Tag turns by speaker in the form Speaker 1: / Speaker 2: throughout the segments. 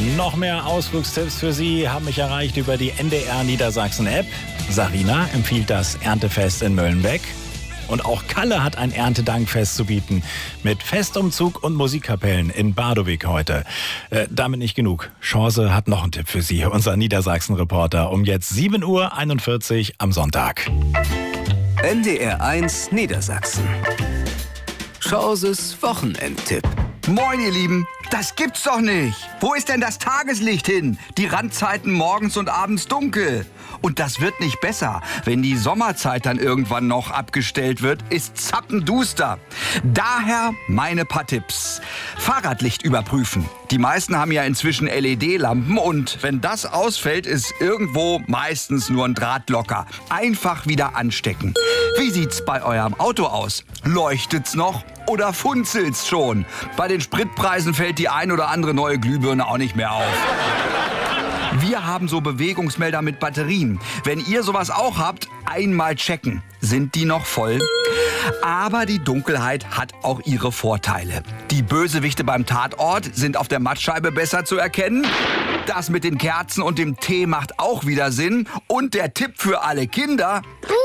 Speaker 1: Noch mehr Ausflugstipps für Sie haben mich erreicht über die NDR Niedersachsen App. Sarina empfiehlt das Erntefest in Möllenbeck. Und auch Kalle hat ein Erntedankfest zu bieten mit Festumzug und Musikkapellen in Badowik heute. Damit nicht genug. Chance hat noch einen Tipp für Sie, unser Niedersachsen-Reporter, um jetzt 7:41 Uhr am Sonntag.
Speaker 2: NDR 1 Niedersachsen. Chances Wochenendtipp.
Speaker 3: Moin ihr Lieben, das gibt's doch nicht. Wo ist denn das Tageslicht hin? Die Randzeiten morgens und abends dunkel. Und das wird nicht besser. Wenn die Sommerzeit dann irgendwann noch abgestellt wird, ist zappenduster. Daher meine paar Tipps. Fahrradlicht überprüfen. Die meisten haben ja inzwischen LED-Lampen und wenn das ausfällt, ist irgendwo meistens nur ein Draht locker. Einfach wieder anstecken. Wie sieht's bei eurem Auto aus? Leuchtet's noch oder funzelt's schon? Bei den Spritpreisen fällt die ein oder andere neue Glühbirne auch nicht mehr auf. Wir haben so Bewegungsmelder mit Batterien. Wenn ihr sowas auch habt, einmal checken. Sind die noch voll? Aber die Dunkelheit hat auch ihre Vorteile. Die Bösewichte beim Tatort sind auf der Mattscheibe besser zu erkennen. Das mit den Kerzen und dem Tee macht auch wieder Sinn. Und der Tipp für alle Kinder: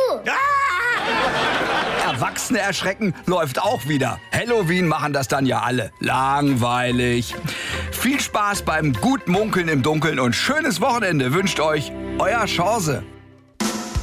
Speaker 3: Erwachsene erschrecken läuft auch wieder. Halloween machen das dann ja alle. Langweilig. Viel Spaß beim Gutmunkeln im Dunkeln und schönes Wochenende wünscht euch euer Chance.